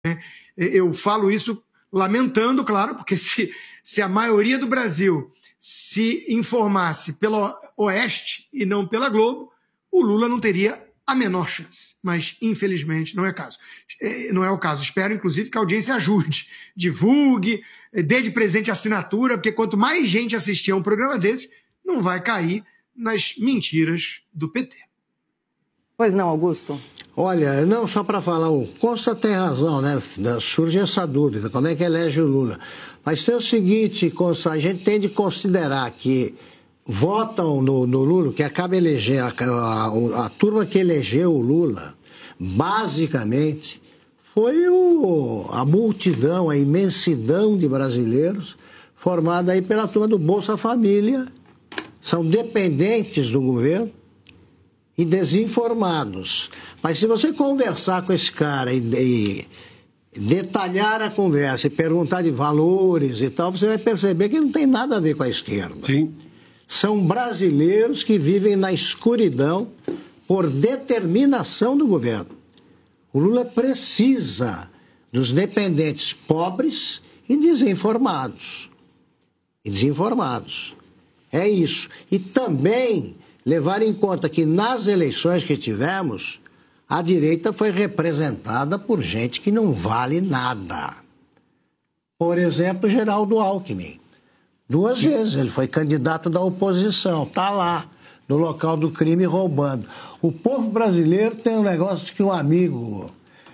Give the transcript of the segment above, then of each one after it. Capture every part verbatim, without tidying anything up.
Eu falo isso lamentando, claro, porque se, se a maioria do Brasil se informasse pelo Oeste e não pela Globo, o Lula não teria a menor chance. Mas, infelizmente, não é caso. Não é o caso. Espero, inclusive, que a audiência ajude, divulgue, dê de presente assinatura, porque quanto mais gente assistir a um programa desse, não vai cair nas mentiras do P T. Pois não, Augusto? Olha, não, só para falar, o Costa tem razão, né? Surge essa dúvida, como é que elege o Lula? Mas tem o seguinte, Costa, a gente tem de considerar que votam no, no Lula, que acaba eleger, a, a, a turma que elegeu o Lula, basicamente, foi o, a multidão, a imensidão de brasileiros formada aí pela turma do Bolsa Família, são dependentes do governo e desinformados. Mas se você conversar com esse cara e, e detalhar a conversa e perguntar de valores e tal, você vai perceber que não tem nada a ver com a esquerda. Sim. São brasileiros que vivem na escuridão por determinação do governo. O Lula precisa dos dependentes pobres e desinformados. E desinformados. É isso. E também levar em conta que nas eleições que tivemos, a direita foi representada por gente que não vale nada. Por exemplo, Geraldo Alckmin. Duas Sim. vezes ele foi candidato da oposição, está lá, no local do crime, roubando. O povo brasileiro tem um negócio que um amigo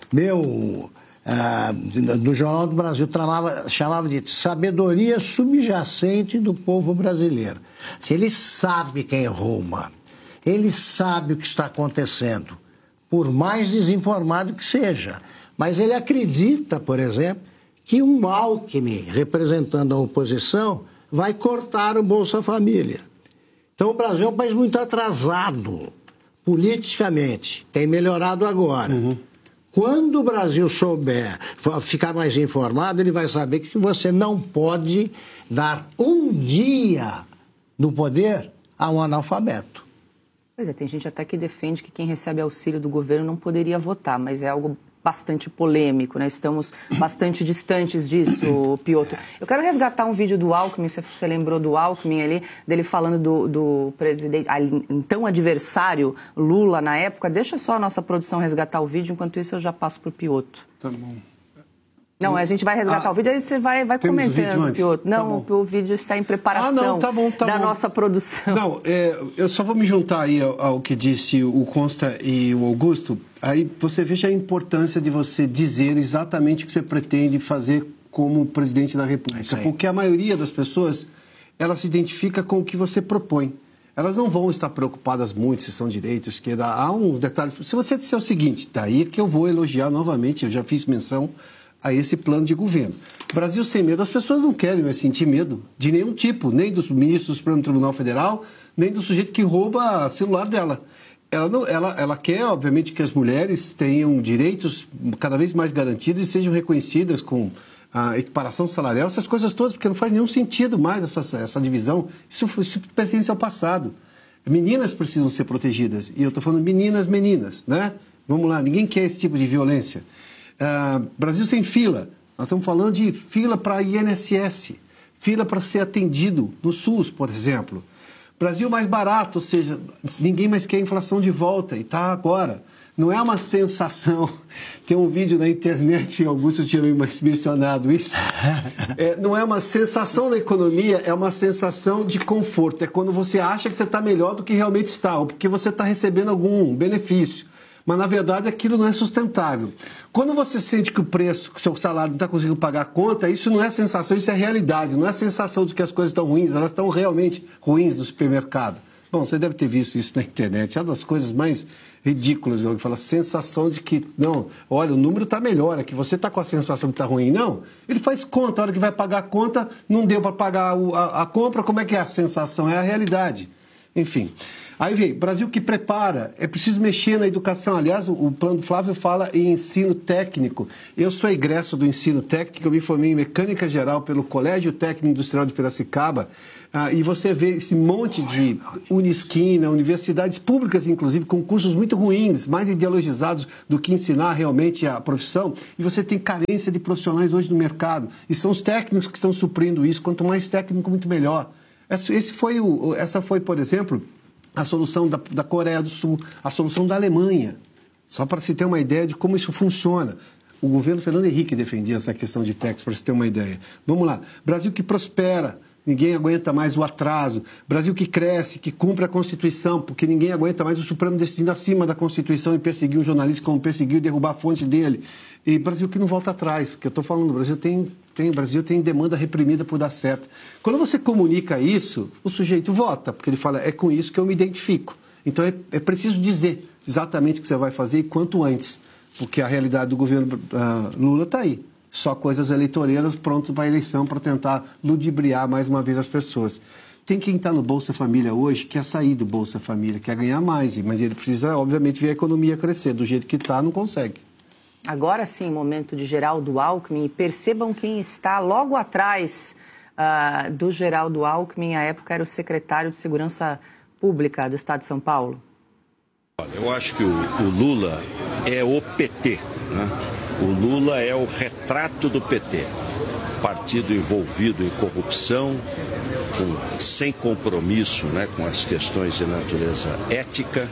meu, ah, do Jornal do Brasil, chamava, chamava de sabedoria subjacente do povo brasileiro. Ele sabe quem rouba, ele sabe o que está acontecendo, por mais desinformado que seja. Mas ele acredita, por exemplo, que um Alckmin, representando a oposição, vai cortar o Bolsa Família. Então o Brasil é um país muito atrasado, politicamente. Tem melhorado agora. Uhum. Quando o Brasil souber ficar mais informado, ele vai saber que você não pode dar um dia no poder a um analfabeto. Pois é, tem gente até que defende que quem recebe auxílio do governo não poderia votar, mas é algo bastante polêmico, né? Estamos bastante distantes disso, Piotr. Eu quero resgatar um vídeo do Alckmin, se você lembrou do Alckmin ali, dele falando do, do presidente, então adversário Lula na época. Deixa só a nossa produção resgatar o vídeo, enquanto isso eu já passo para o Piotr. Tá bom. Não, a gente vai resgatar ah, o vídeo, aí você vai, vai comentando, Piotr. Não, tá o, o vídeo está em preparação ah, não, tá bom, tá da bom. nossa produção. Não, é, eu só vou me juntar aí ao, ao que disse o Costa e o Augusto. Aí você veja a importância de você dizer exatamente o que você pretende fazer como presidente da República. É porque a maioria das pessoas, ela se identifica com o que você propõe. Elas não vão estar preocupadas muito se são direita, esquerda. Há uns detalhes. Se você disser o seguinte, daí que eu vou elogiar novamente, eu já fiz menção a esse plano de governo. Brasil sem medo, as pessoas não querem mais sentir medo de nenhum tipo, nem dos ministros do Supremo Tribunal Federal, nem do sujeito que rouba o celular dela. Ela, não, ela, ela quer, obviamente, que as mulheres tenham direitos cada vez mais garantidos e sejam reconhecidas com a equiparação salarial, essas coisas todas, porque não faz nenhum sentido mais essa, essa divisão. Isso, isso pertence ao passado. Meninas precisam ser protegidas. E eu estou falando meninas, meninas, né? Vamos lá, ninguém quer esse tipo de violência. Uh, Brasil sem fila, nós estamos falando de fila para I N S S, fila para ser atendido no SUS, por exemplo. Brasil mais barato, ou seja, ninguém mais quer a inflação de volta, e está agora. Não é uma sensação, tem um vídeo na internet, Augusto tinha mencionado isso, é, não é uma sensação da economia, é uma sensação de conforto, é quando você acha que você está melhor do que realmente está, ou porque você está recebendo algum benefício. Mas, na verdade, aquilo não é sustentável. Quando você sente que o preço, que o seu salário não está conseguindo pagar a conta, isso não é sensação, isso é realidade. Não é sensação de que as coisas estão ruins, elas estão realmente ruins no supermercado. Bom, você deve ter visto isso na internet. É uma das coisas mais ridículas. Eu falo, a sensação de que, não, olha, o número está melhor, é que você está com a sensação que está ruim. Não, ele faz conta, a hora que vai pagar a conta, não deu para pagar a, a compra, como é que é a sensação? É a realidade. Enfim. Aí vem, Brasil que prepara, é preciso mexer na educação. Aliás, o, o plano do Flávio fala em ensino técnico. Eu sou egresso do ensino técnico, eu me formei em mecânica geral pelo Colégio Técnico Industrial de Piracicaba, ah, e você vê esse monte de Unisquina, universidades públicas, inclusive, com cursos muito ruins, mais ideologizados do que ensinar realmente a profissão, e você tem carência de profissionais hoje no mercado, e são os técnicos que estão suprindo isso, quanto mais técnico, muito melhor. Esse foi o, essa foi, por exemplo, a solução da, da Coreia do Sul, a solução da Alemanha. Só para se ter uma ideia de como isso funciona. O governo Fernando Henrique defendia essa questão de técnicos, para se ter uma ideia. Vamos lá. Brasil que prospera, ninguém aguenta mais o atraso. Brasil que cresce, que cumpre a Constituição, porque ninguém aguenta mais o Supremo decidindo acima da Constituição e perseguir um jornalista como perseguiu e derrubar a fonte dele. E Brasil que não volta atrás, porque eu estou falando, o Brasil tem... Tem, o Brasil tem demanda reprimida por dar certo. Quando você comunica isso, o sujeito vota, porque ele fala, é com isso que eu me identifico. Então é, é preciso dizer exatamente o que você vai fazer e quanto antes, porque a realidade do governo uh, Lula está aí. Só coisas eleitoreiras prontas para a eleição, para tentar ludibriar mais uma vez as pessoas. Tem quem está no Bolsa Família hoje, quer sair do Bolsa Família, quer ganhar mais, mas ele precisa, obviamente, ver a economia crescer. Do jeito que está, não consegue. Agora sim, momento de Geraldo Alckmin. Percebam quem está logo atrás uh, do Geraldo Alckmin. À época era o secretário de Segurança Pública do Estado de São Paulo. Olha, eu acho que o, o Lula é o P T, né? O Lula é o retrato do P T. Partido envolvido em corrupção, com, sem compromisso, né, com as questões de natureza ética,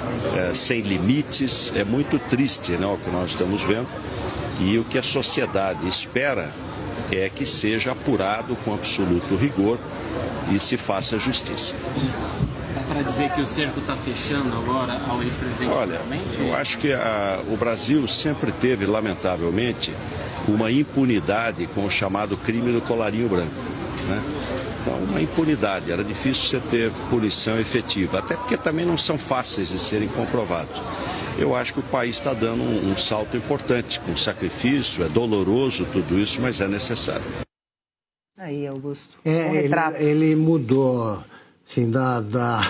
é, sem limites. É muito triste, né, o que nós estamos vendo. E o que a sociedade espera é que seja apurado com absoluto rigor e se faça justiça. Dá para dizer que o cerco está fechando agora ao ex-presidente? Olha, eu acho que a, o Brasil sempre teve, lamentavelmente, uma impunidade com o chamado crime do colarinho branco, né? Então, uma impunidade, era difícil você ter punição efetiva, até porque também não são fáceis de serem comprovados. Eu acho que o país está dando um, um salto importante, com sacrifício, é doloroso tudo isso, mas é necessário. Aí, Augusto, é, um retrato. Ele, ele mudou, assim, da... da...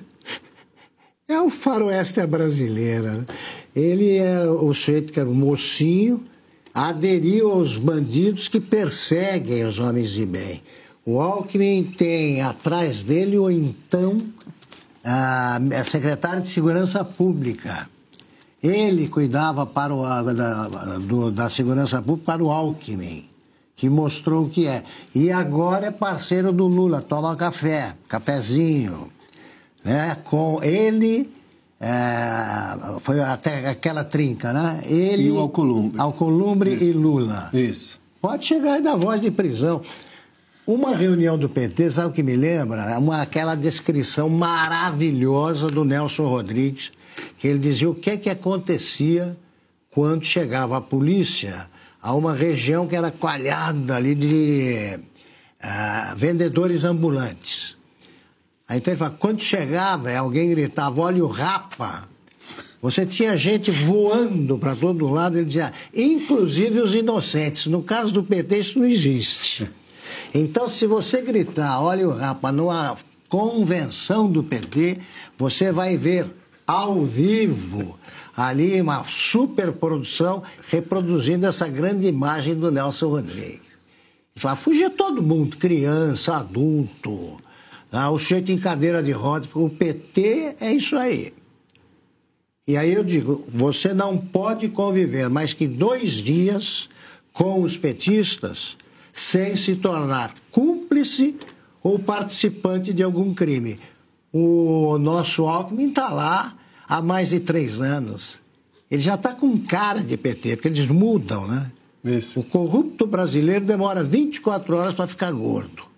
é o faroeste brasileira, né? Ele é o sujeito que era um mocinho, aderiu aos bandidos que perseguem os homens de bem. O Alckmin tem atrás dele o então a, a secretário de Segurança Pública. Ele cuidava para o, da, do, da Segurança Pública para o Alckmin, que mostrou o que é. E agora é parceiro do Lula, toma café, cafezinho. Né? Com ele... É, foi até aquela trinca, né? Ele, e o Alcolumbre. Alcolumbre e Lula. Isso. Pode chegar aí da voz de prisão. Uma reunião do P T, sabe o que me lembra? Uma, aquela descrição maravilhosa do Nelson Rodrigues, que ele dizia o que, que acontecia quando chegava a polícia a uma região que era coalhada ali de uh, vendedores ambulantes. Aí então ele fala, quando chegava, alguém gritava, olha o rapa, você tinha gente voando para todo lado, ele dizia, inclusive os inocentes. No caso do P T, isso não existe. Então, se você gritar, olha o rapa, numa convenção do P T, você vai ver ao vivo ali uma superprodução reproduzindo essa grande imagem do Nelson Rodrigues. Ele fala, fugia todo mundo, criança, adulto... Ah, o sujeito em cadeira de rodas, o P T é isso aí. E aí eu digo, você não pode conviver mais que dois dias com os petistas sem se tornar cúmplice ou participante de algum crime. O nosso Alckmin está lá há mais de três anos. Ele já está com cara de P T, porque eles mudam, né? Isso. O corrupto brasileiro demora vinte e quatro horas para ficar gordo.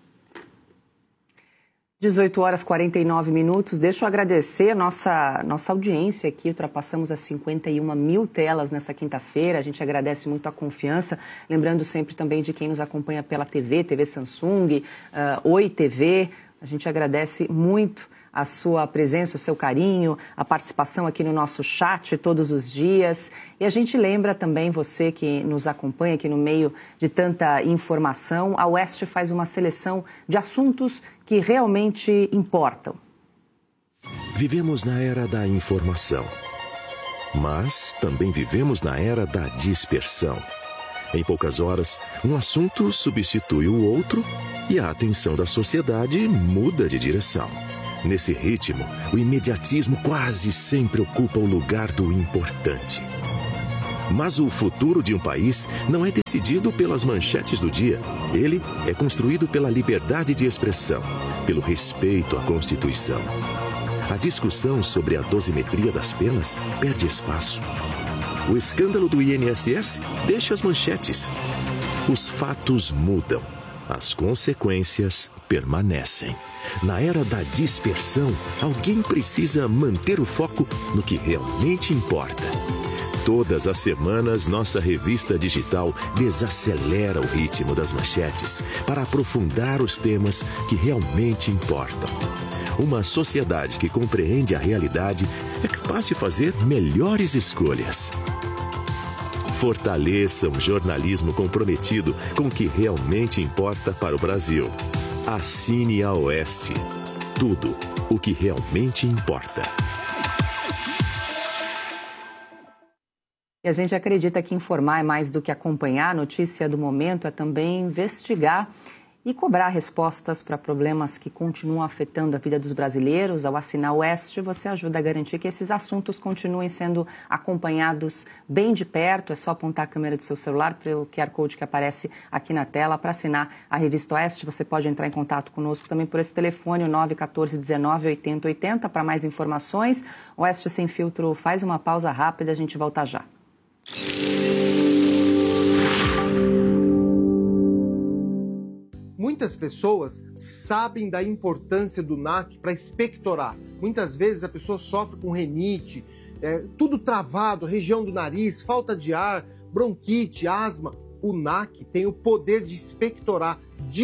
dezoito horas e quarenta e nove minutos. Deixa eu agradecer a nossa, nossa audiência aqui. Ultrapassamos as cinquenta e uma mil telas nessa quinta-feira. A gente agradece muito a confiança. Lembrando sempre também de quem nos acompanha pela T V, T V Samsung, uh, Oi T V. A gente agradece muito a sua presença, o seu carinho, a participação aqui no nosso chat todos os dias. E a gente lembra também, você que nos acompanha aqui no meio de tanta informação, a Oeste faz uma seleção de assuntos que realmente importam. Vivemos na era da informação, mas também vivemos na era da dispersão. Em poucas horas, um assunto substitui o outro e a atenção da sociedade muda de direção. Nesse ritmo, o imediatismo quase sempre ocupa o lugar do importante. Mas o futuro de um país não é decidido pelas manchetes do dia. Ele é construído pela liberdade de expressão, pelo respeito à Constituição. A discussão sobre a dosimetria das penas perde espaço. O escândalo do I N S S deixa as manchetes. Os fatos mudam. As consequências permanecem. Na era da dispersão, alguém precisa manter o foco no que realmente importa. Todas as semanas, nossa revista digital desacelera o ritmo das manchetes para aprofundar os temas que realmente importam. Uma sociedade que compreende a realidade é capaz de fazer melhores escolhas. Fortaleça um jornalismo comprometido com o que realmente importa para o Brasil. Assine a Oeste. Tudo o que realmente importa. E a gente acredita que informar é mais do que acompanhar. A notícia do momento é também investigar e cobrar respostas para problemas que continuam afetando a vida dos brasileiros. Ao assinar o Oeste, você ajuda a garantir que esses assuntos continuem sendo acompanhados bem de perto. É só apontar a câmera do seu celular para o Q R Code que aparece aqui na tela. Para assinar a revista Oeste, você pode entrar em contato conosco também por esse telefone, o nove um quatro, dezenove, oitenta, oitenta, para mais informações. Oeste Sem Filtro faz uma pausa rápida, a gente volta já. Muitas pessoas sabem da importância do N A C para expectorar. Muitas vezes a pessoa sofre com rinite, é, tudo travado, região do nariz, falta de ar, bronquite, asma. O N A C tem o poder de expectorar,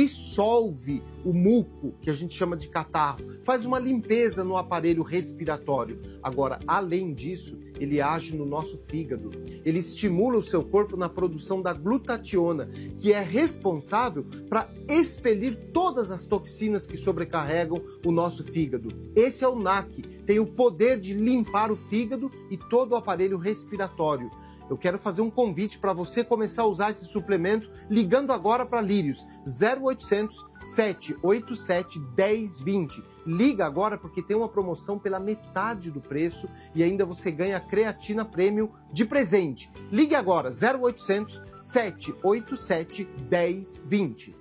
dissolve o muco, que a gente chama de catarro, faz uma limpeza no aparelho respiratório. Agora, além disso, ele age no nosso fígado. Ele estimula o seu corpo na produção da glutationa, que é responsável para expelir todas as toxinas que sobrecarregam o nosso fígado. Esse é o N A C, tem o poder de limpar o fígado e todo o aparelho respiratório. Eu quero fazer um convite para você começar a usar esse suplemento ligando agora para Lírios, zero oitocentos, sete oito sete, um zero dois zero. Liga agora porque tem uma promoção pela metade do preço e ainda você ganha creatina premium de presente. Ligue agora, zero oitocentos, sete oito sete, um zero dois zero.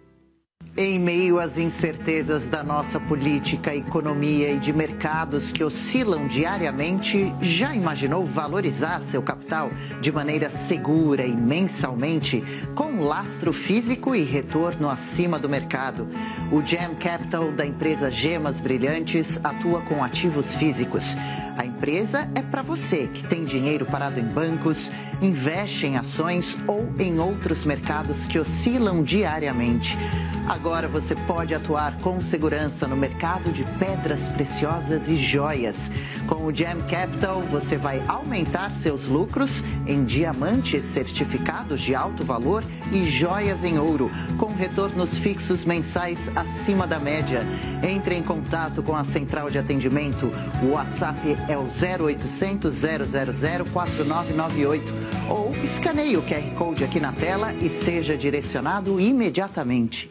Em meio às incertezas da nossa política, economia e de mercados que oscilam diariamente, já imaginou valorizar seu capital de maneira segura e mensalmente, com lastro físico e retorno acima do mercado? O Gem Capital da empresa Gemas Brilhantes atua com ativos físicos. A empresa é para você que tem dinheiro parado em bancos, investe em ações ou em outros mercados que oscilam diariamente. Agora você pode atuar com segurança no mercado de pedras preciosas e joias. Com o Gem Capital, você vai aumentar seus lucros em diamantes certificados de alto valor e joias em ouro, com retornos fixos mensais acima da média. Entre em contato com a central de atendimento. O WhatsApp é o zero oitocentos, zero zero zero, quatro nove nove oito ou escaneie o Q R Code aqui na tela e seja direcionado imediatamente.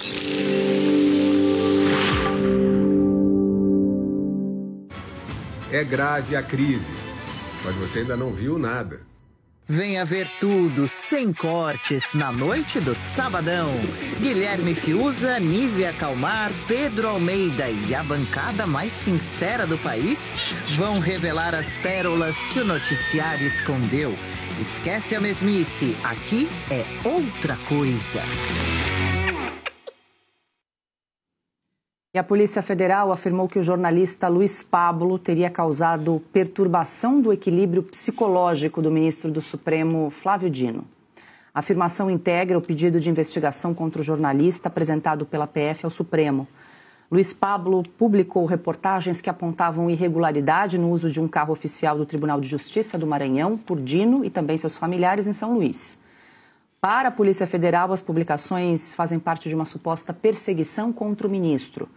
É grave a crise, mas você ainda não viu nada. Venha ver tudo, sem cortes, na noite do Sabadão. Guilherme Fiuza, Nívia Calmar, Pedro Almeida e a bancada mais sincera do país vão revelar as pérolas que o noticiário escondeu. Esquece a mesmice, aqui é outra coisa. E a Polícia Federal afirmou que o jornalista Luiz Pablo teria causado perturbação do equilíbrio psicológico do ministro do Supremo, Flávio Dino. A afirmação integra o pedido de investigação contra o jornalista apresentado pela P F ao Supremo. Luiz Pablo publicou reportagens que apontavam irregularidade no uso de um carro oficial do Tribunal de Justiça do Maranhão por Dino e também seus familiares em São Luís. Para a Polícia Federal, as publicações fazem parte de uma suposta perseguição contra o ministro.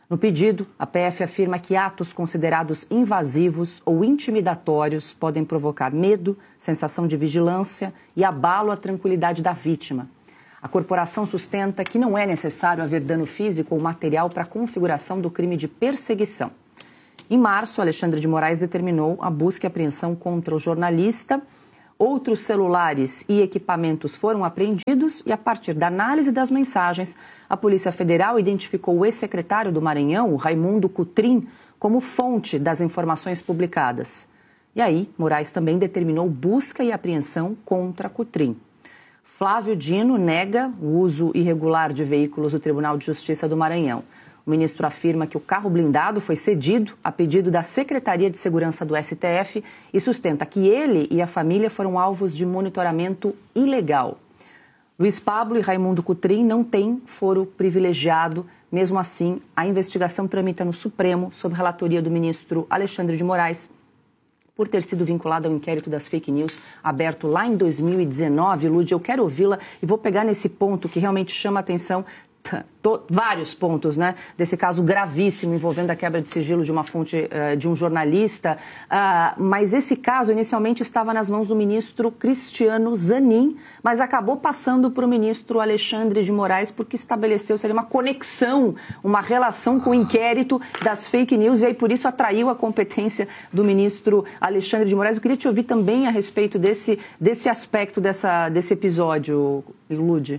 No pedido, a P F afirma que atos considerados invasivos ou intimidatórios podem provocar medo, sensação de vigilância e abalo à tranquilidade da vítima. A corporação sustenta que não é necessário haver dano físico ou material para a configuração do crime de perseguição. Em março, Alexandre de Moraes determinou a busca e apreensão contra o jornalista. Outros celulares e equipamentos foram apreendidos e, a partir da análise das mensagens, a Polícia Federal identificou o ex-secretário do Maranhão, Raimundo Cotrim, como fonte das informações publicadas. E aí, Moraes também determinou busca e apreensão contra Cotrim. Flávio Dino nega o uso irregular de veículos do Tribunal de Justiça do Maranhão. O ministro afirma que o carro blindado foi cedido a pedido da Secretaria de Segurança do S T F e sustenta que ele e a família foram alvos de monitoramento ilegal. Luiz Pablo e Raimundo Cotrim não têm foro privilegiado. Mesmo assim, a investigação tramita no Supremo, sob relatoria do ministro Alexandre de Moraes, por ter sido vinculado ao inquérito das fake news aberto lá em dois mil e dezenove. Lud, eu quero ouvi-la e vou pegar nesse ponto que realmente chama a atenção. Vários pontos, né, desse caso gravíssimo envolvendo a quebra de sigilo de uma fonte uh, de um jornalista, uh, mas esse caso inicialmente estava nas mãos do ministro Cristiano Zanin, mas acabou passando para o ministro Alexandre de Moraes porque estabeleceu-se ali uma conexão, uma relação com o inquérito das fake news e aí por isso atraiu a competência do ministro Alexandre de Moraes. Eu queria te ouvir também a respeito desse, desse aspecto dessa, desse episódio, Lud.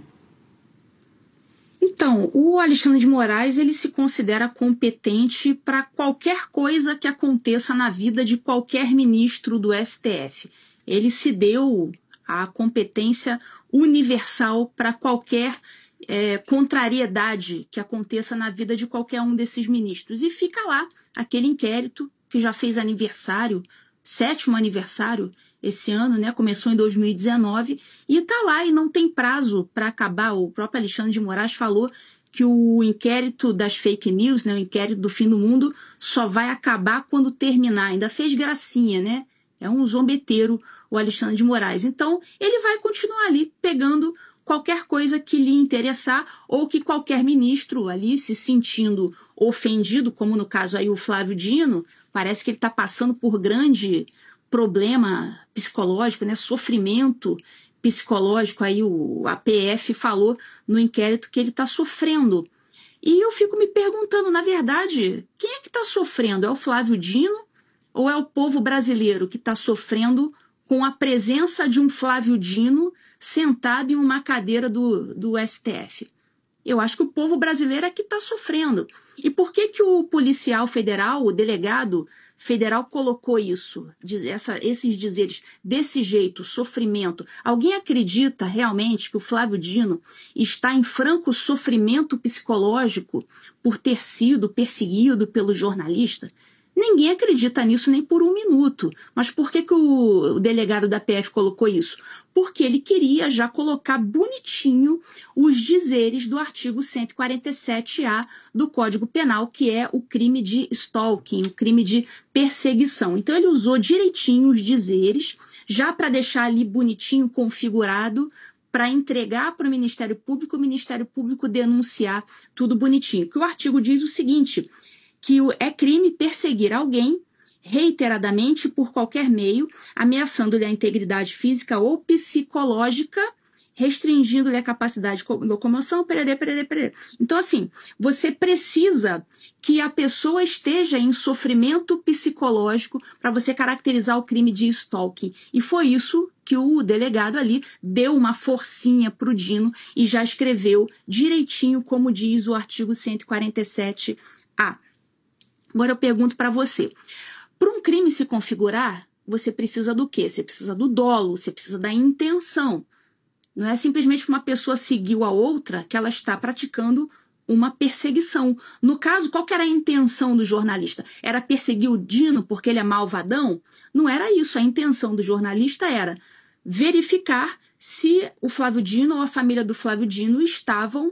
Então, o Alexandre de Moraes ele se considera competente para qualquer coisa que aconteça na vida de qualquer ministro do S T F. Ele se deu a competência universal para qualquer é, contrariedade que aconteça na vida de qualquer um desses ministros. E fica lá aquele inquérito que já fez aniversário, sétimo aniversário, esse ano, né, começou em dois mil e dezenove e está lá e não tem prazo para acabar. O próprio Alexandre de Moraes falou que o inquérito das fake news, né, o inquérito do fim do mundo, só vai acabar quando terminar. Ainda fez gracinha, né? É um zombeteiro o Alexandre de Moraes. Então, ele vai continuar ali pegando qualquer coisa que lhe interessar ou que qualquer ministro ali se sentindo ofendido, como no caso aí o Flávio Dino, parece que ele está passando por grande problema psicológico, né, sofrimento psicológico, aí o, a P F falou no inquérito que ele está sofrendo. E eu fico me perguntando, na verdade, quem é que está sofrendo? É o Flávio Dino ou é o povo brasileiro que está sofrendo com a presença de um Flávio Dino sentado em uma cadeira do, do S T F? Eu acho que o povo brasileiro é que está sofrendo. E por que que o policial federal, o delegado federal colocou isso, essa, esses dizeres desse jeito, sofrimento? Alguém acredita realmente que o Flávio Dino está em franco sofrimento psicológico por ter sido perseguido pelo jornalista? Ninguém acredita nisso nem por um minuto. Mas por que que o, o delegado da P F colocou isso? Porque ele queria já colocar bonitinho os dizeres do artigo cento e quarenta e sete A do Código Penal, que é o crime de stalking, o crime de perseguição. Então ele usou direitinho os dizeres, já para deixar ali bonitinho, configurado, para entregar para o Ministério Público, o Ministério Público denunciar tudo bonitinho. Que o artigo diz o seguinte, que é crime perseguir alguém reiteradamente por qualquer meio, ameaçando-lhe a integridade física ou psicológica, restringindo-lhe a capacidade de locomoção, pererê, pererê, pererê. Então, assim, você precisa que a pessoa esteja em sofrimento psicológico para você caracterizar o crime de stalking. E foi isso que o delegado ali deu uma forcinha para o Dino e já escreveu direitinho como diz o artigo cento e quarenta e sete A. Agora eu pergunto para você, para um crime se configurar, você precisa do quê? Você precisa do dolo, você precisa da intenção. Não é simplesmente uma pessoa seguiu a outra que ela está praticando uma perseguição. No caso, qual que era a intenção do jornalista? Era perseguir o Dino porque ele é malvadão? Não era isso. A intenção do jornalista era verificar se o Flávio Dino ou a família do Flávio Dino estavam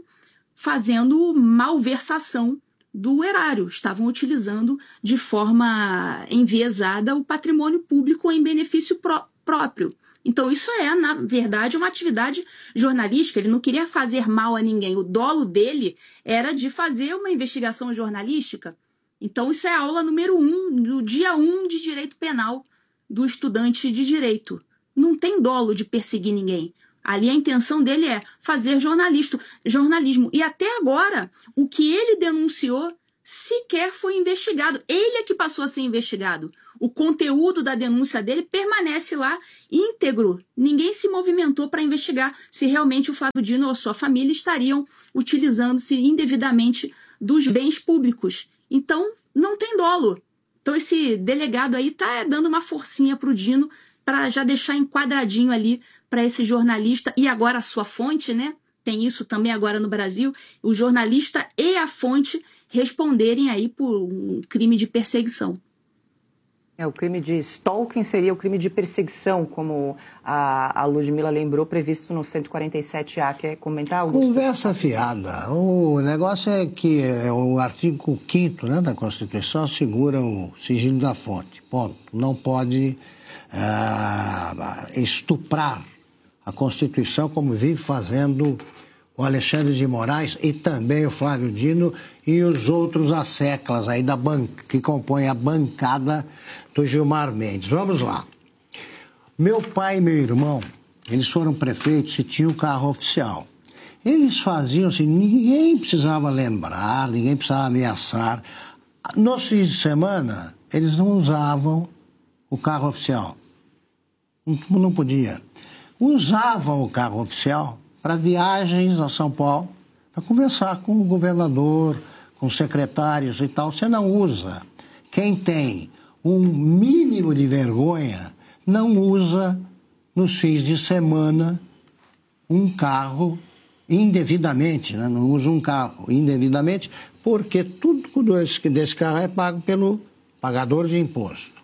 fazendo malversação do erário, estavam utilizando de forma enviesada o patrimônio público em benefício pró- próprio. Então, isso é, na verdade, uma atividade jornalística. Ele não queria fazer mal a ninguém. O dolo dele era de fazer uma investigação jornalística. Então, isso é a aula número um, do dia um de direito penal do estudante de direito. Não tem dolo de perseguir ninguém. Ali a intenção dele é fazer jornalista, jornalismo. E até agora, o que ele denunciou sequer foi investigado. Ele é que passou a ser investigado. O conteúdo da denúncia dele permanece lá íntegro. Ninguém se movimentou para investigar se realmente o Flávio Dino ou a sua família estariam utilizando-se indevidamente dos bens públicos. Então, não tem dolo. Então, esse delegado aí está dando uma forcinha para o Dino para já deixar enquadradinho ali para esse jornalista. E agora a sua fonte, né? Tem isso também agora no Brasil. O jornalista e a fonte responderem aí por um crime de perseguição. É, o crime de stalking seria o crime de perseguição, como a, a Ludmila lembrou, previsto no cento e quarenta e sete A. Quer comentar, Augusto? Conversa fiada. O negócio é que o artigo quinto, né, da Constituição segura o sigilo da fonte. Ponto. Não pode ah, estuprar a Constituição, como vive fazendo o Alexandre de Moraes e também o Flávio Dino e os outros asseclas aí da banca, que compõem a bancada do Gilmar Mendes. Vamos lá. Meu pai e meu irmão, eles foram prefeitos e tinham carro oficial. Eles faziam assim, ninguém precisava lembrar, ninguém precisava ameaçar. Nos fins de semana, eles não usavam o carro oficial. Não, não podia. Usavam o carro oficial para viagens a São Paulo, para conversar com o governador, com os secretários e tal. Você não usa. Quem tem um mínimo de vergonha não usa nos fins de semana um carro indevidamente, né? Não usa um carro indevidamente, porque tudo desse carro é pago pelo pagador de imposto.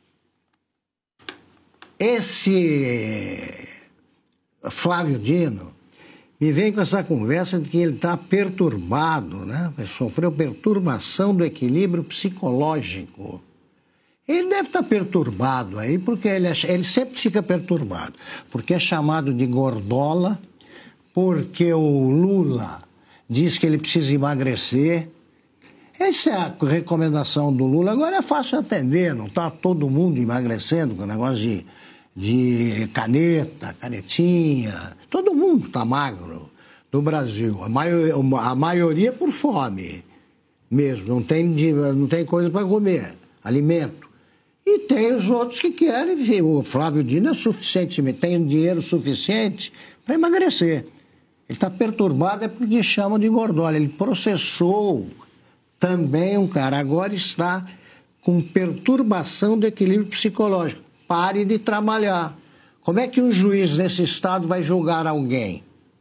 Esse Flávio Dino me vem com essa conversa de que ele está perturbado, né? Ele sofreu perturbação do equilíbrio psicológico. Ele deve estar perturbado aí, porque ele, é, ele sempre fica perturbado, porque é chamado de gordola, porque o Lula diz que ele precisa emagrecer. Essa é a recomendação do Lula. Agora é fácil atender, não está todo mundo emagrecendo com o negócio de... de caneta, canetinha, todo mundo está magro no Brasil, a, maior, a maioria por fome mesmo, não tem, não tem coisa para comer, alimento. E tem os outros que querem, o Flávio Dino é suficientemente, tem dinheiro suficiente para emagrecer. Ele está perturbado é porque chamam de gordola, ele processou também um cara, agora está com perturbação do equilíbrio psicológico. Pare de trabalhar. Como é que um juiz nesse estado vai julgar alguém?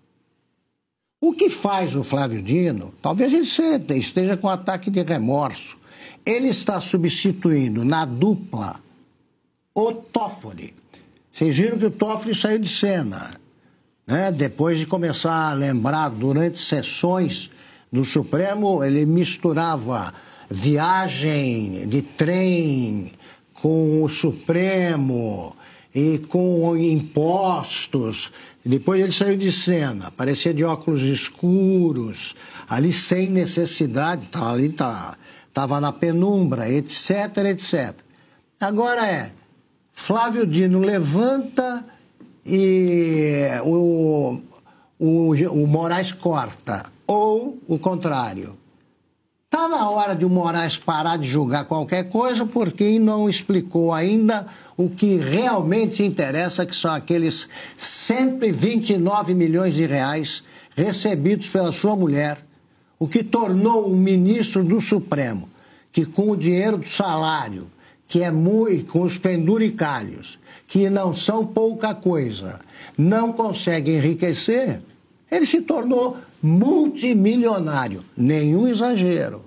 O que faz o Flávio Dino, talvez ele esteja com ataque de remorso. Ele está substituindo na dupla o Toffoli. Vocês viram que o Toffoli saiu de cena, né? Depois de começar a lembrar, durante sessões do Supremo, ele misturava viagem de trem com o Supremo e com impostos. Depois ele saiu de cena, parecia de óculos escuros, ali sem necessidade, tava ali estava tá, na penumbra, etc, etcétera. Agora é, Flávio Dino levanta e o, o, o Moraes corta, ou o contrário. Está na hora de o Moraes parar de julgar qualquer coisa, porque não explicou ainda o que realmente interessa, que são aqueles cento e vinte e nove milhões de reais recebidos pela sua mulher, o que tornou um ministro do Supremo, que com o dinheiro do salário, que é muito, com os penduricalhos, que não são pouca coisa, não consegue enriquecer, ele se tornou multimilionário, nenhum exagero.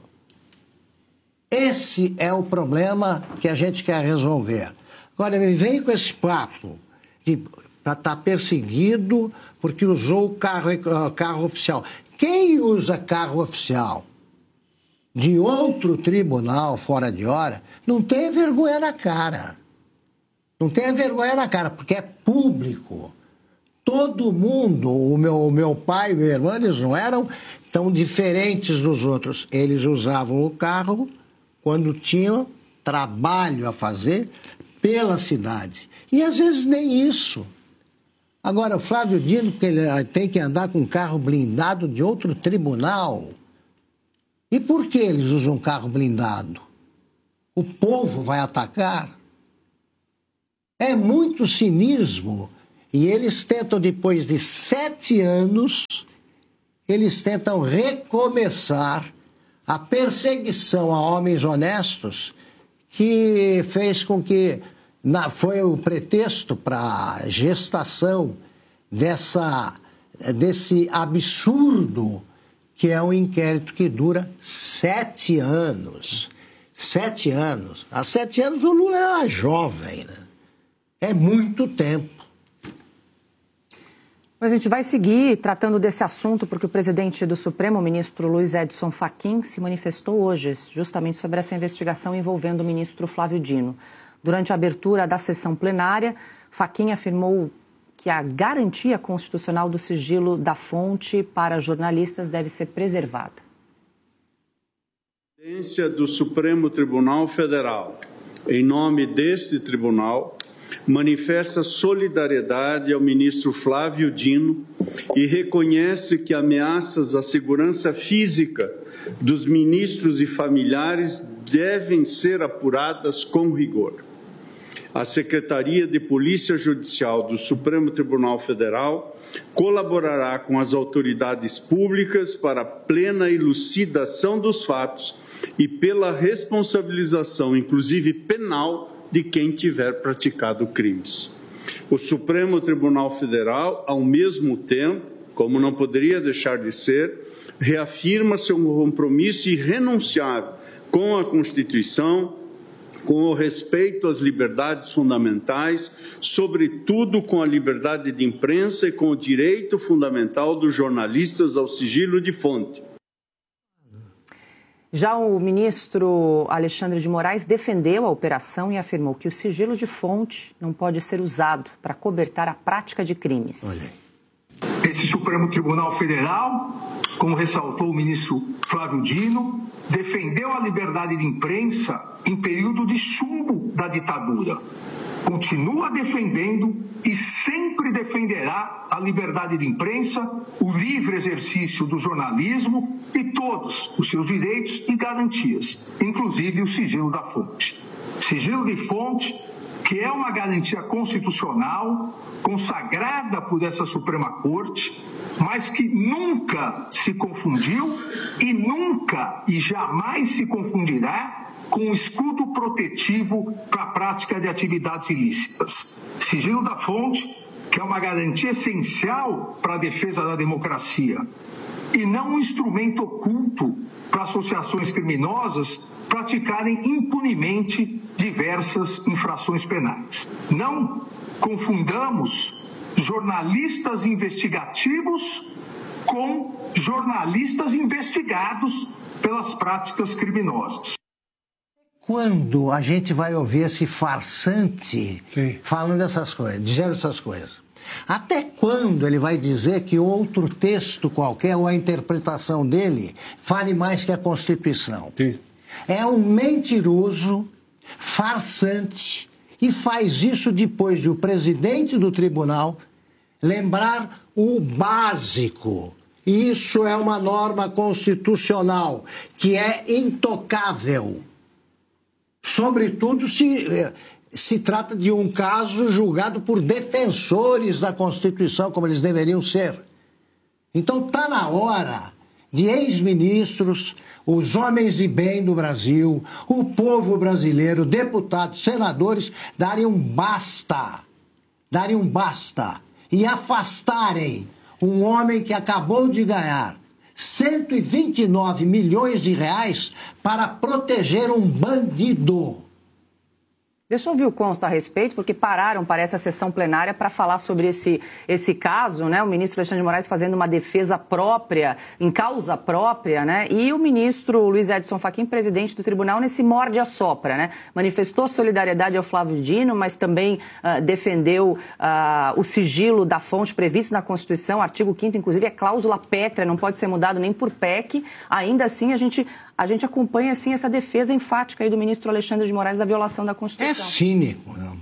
Esse é o problema que a gente quer resolver. Agora, me vem com esse papo de estar perseguido porque usou o carro, carro oficial. Quem usa carro oficial de outro tribunal fora de hora não tem vergonha na cara. Não tenha vergonha na cara, porque é público. Todo mundo, o meu, o meu pai e meu irmão, eles não eram tão diferentes dos outros. Eles usavam o carro quando tinham trabalho a fazer pela cidade. E às vezes nem isso. Agora, o Flávio Dino, que ele tem que andar com um carro blindado de outro tribunal. E por que eles usam um carro blindado? O povo vai atacar? É muito cinismo. E eles tentam, depois de sete anos, eles tentam recomeçar a perseguição a homens honestos, que fez com que na, foi o pretexto para a gestação dessa, desse absurdo que é um inquérito que dura sete anos. Sete anos. Há sete anos o Lula era jovem, né? É muito tempo. A gente vai seguir tratando desse assunto porque o presidente do Supremo, o ministro Luiz Edson Fachin, se manifestou hoje justamente sobre essa investigação envolvendo o ministro Flávio Dino. Durante a abertura da sessão plenária, Fachin afirmou que a garantia constitucional do sigilo da fonte para jornalistas deve ser preservada. A presidência do Supremo Tribunal Federal, em nome deste tribunal, manifesta solidariedade ao ministro Flávio Dino e reconhece que ameaças à segurança física dos ministros e familiares devem ser apuradas com rigor. A Secretaria de Polícia Judicial do Supremo Tribunal Federal colaborará com as autoridades públicas para a plena elucidação dos fatos e pela responsabilização, inclusive penal, de quem tiver praticado crimes. O Supremo Tribunal Federal, ao mesmo tempo, como não poderia deixar de ser, reafirma seu compromisso irrenunciável com a Constituição, com o respeito às liberdades fundamentais, sobretudo com a liberdade de imprensa e com o direito fundamental dos jornalistas ao sigilo de fonte. Já o ministro Alexandre de Moraes defendeu a operação e afirmou que o sigilo de fonte não pode ser usado para cobertar a prática de crimes. Olha. Esse Supremo Tribunal Federal, como ressaltou o ministro Flávio Dino, defendeu a liberdade de imprensa em período de chumbo da ditadura. Continua defendendo e sempre defenderá a liberdade de imprensa, o livre exercício do jornalismo e todos os seus direitos e garantias, inclusive o sigilo da fonte. Sigilo de fonte, que é uma garantia constitucional consagrada por essa Suprema Corte, mas que nunca se confundiu e nunca e jamais se confundirá com o escudo protetivo para a prática de atividades ilícitas. Sigilo da fonte, que é uma garantia essencial para a defesa da democracia, e não um instrumento oculto para associações criminosas praticarem impunemente diversas infrações penais. Não confundamos jornalistas investigativos com jornalistas investigados pelas práticas criminosas. Quando a gente vai ouvir esse farsante Sim. falando essas coisas, dizendo essas coisas? Até quando ele vai dizer que outro texto qualquer ou a interpretação dele vale mais que a Constituição? Sim. É um mentiroso, farsante, e faz isso depois de o presidente do tribunal lembrar o básico. Isso é uma norma constitucional que é intocável. Sobretudo se, se trata de um caso julgado por defensores da Constituição, como eles deveriam ser. Então está na hora de ex-ministros, os homens de bem do Brasil, o povo brasileiro, deputados, senadores, darem um basta, darem um basta e afastarem um homem que acabou de ganhar cento e vinte e nove milhões de reais para proteger um bandido. Deixa eu ouvir o Consta a respeito, porque pararam para essa sessão plenária para falar sobre esse, esse caso, né? O ministro Alexandre de Moraes fazendo uma defesa própria, em causa própria, né? E o ministro Luiz Edson Fachin, presidente do tribunal, nesse morde-a-sopra, né? Manifestou solidariedade ao Flávio Dino, mas também uh, defendeu uh, o sigilo da fonte previsto na Constituição, artigo quinto, inclusive é cláusula pétrea, não pode ser mudado nem por P E C. Ainda assim, a gente... A gente acompanha, assim, essa defesa enfática aí do ministro Alexandre de Moraes da violação da Constituição. É cínico. Não?